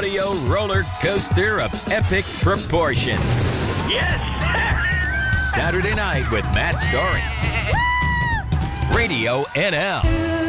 audio roller coaster of epic proportions. Yes! Saturday night with Matt Story. Radio NL.